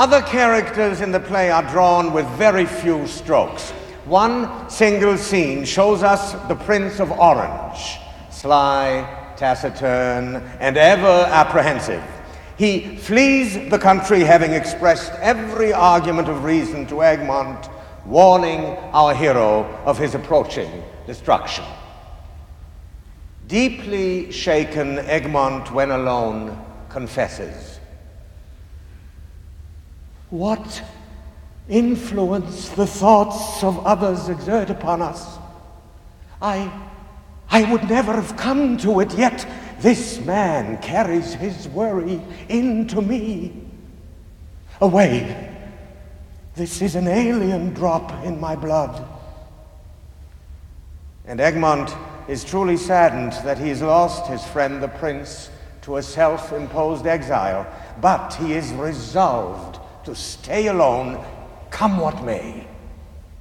Other characters in the play are drawn with very few strokes. One single scene shows us the Prince of Orange, sly, taciturn, and ever apprehensive. He flees the country having expressed every argument of reason to Egmont, warning our hero of his approaching destruction. Deeply shaken, Egmont, when alone, confesses. What influence the thoughts of others exert upon us? I would never have come to it, yet this man carries his worry into me. Away. This is an alien drop in my blood. And Egmont is truly saddened that he has lost his friend the prince to a self-imposed exile, but he is resolved to stay alone, come what may.